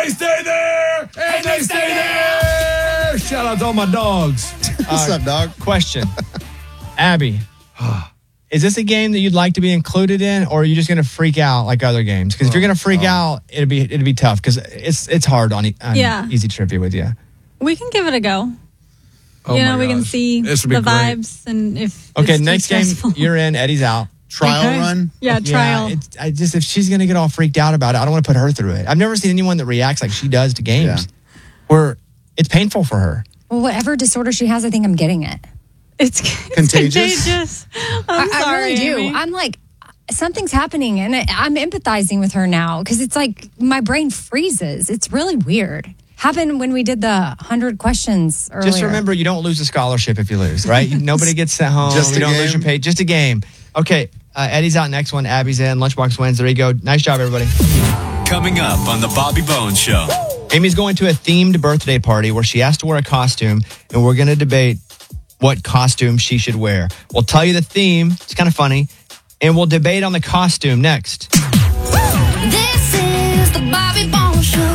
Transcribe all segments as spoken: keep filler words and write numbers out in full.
they stay there, and, and they, they stay there. there. Shout out to all my dogs. What's uh, up, dog? Question. Abby, is this a game that you'd like to be included in, or are you just going to freak out like other games? Because if you're going to freak oh. out, it'd be it'd be tough because it's it's hard on, on yeah. Easy Trivia with you. We can give it a go. Oh you know, we gosh. can see the great. vibes and if okay, it's next game you're in. Eddie's out. Trial okay. run? Yeah, trial. Yeah, it's, I just if she's going to get all freaked out about it, I don't want to put her through it. I've never seen anyone that reacts like she does to games yeah. where it's painful for her. Well, whatever disorder she has, I think I'm getting it. It's, it's contagious. contagious. I'm I, sorry, I really do. Amy. I'm like, something's happening, and I, I'm empathizing with her now because it's like my brain freezes. It's really weird. Happened when we did the hundred questions earlier. Just remember, you don't lose a scholarship if you lose, right? Nobody gets sent home. Just you a don't game. lose your pay. Just a game. Okay, uh, Eddie's out next one. Abby's in. Lunchbox wins. There you go. Nice job, everybody. Coming up on the Bobby Bones Show. Amy's going to a themed birthday party where she has to wear a costume, and we're going to debate what costume she should wear. We'll tell you the theme. It's kind of funny. And we'll debate on the costume next. This is the Bobby Bones Show.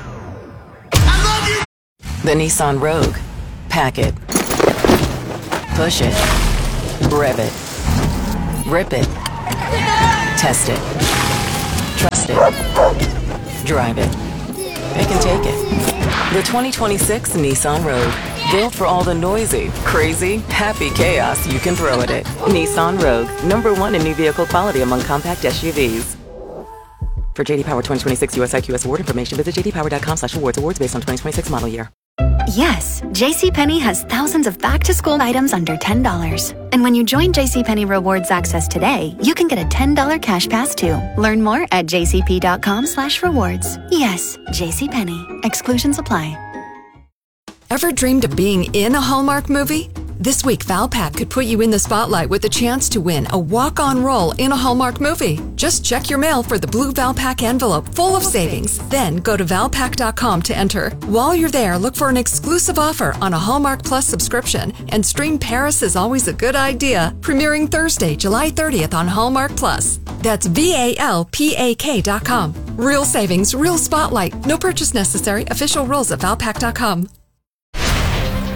The Nissan Rogue. Pack it. Push it. Rev it. Rip it. Test it. Trust it. Drive it. Pick and take it. The twenty twenty-six Nissan Rogue. Built for all the noisy, crazy, happy chaos you can throw at it. Nissan Rogue. Number one in new vehicle quality among compact S U Vs. For J D Power twenty twenty-six U S I Q S award information, visit j d power dot com slash awards. Awards based on twenty twenty-six model year. Yes, JCPenney has thousands of back-to-school items under ten dollars. And when you join JCPenney Rewards Access today, you can get a ten dollars cash pass too. Learn more at j c p dot com slash rewards. Yes, JCPenney. Exclusions apply. Ever dreamed of being in a Hallmark movie? This week, Valpak could put you in the spotlight with a chance to win a walk-on role in a Hallmark movie. Just check your mail for the blue Valpak envelope full of savings. Then go to valpak dot com to enter. While you're there, look for an exclusive offer on a Hallmark Plus subscription and stream Paris is Always a Good Idea, premiering Thursday, July thirtieth on Hallmark Plus. That's V A L P A K dot com. Real savings, real spotlight. No purchase necessary. Official rules at valpak dot com.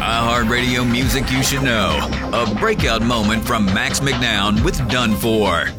iHeartRadio music you should know. A breakout moment from Max McNown with Done For.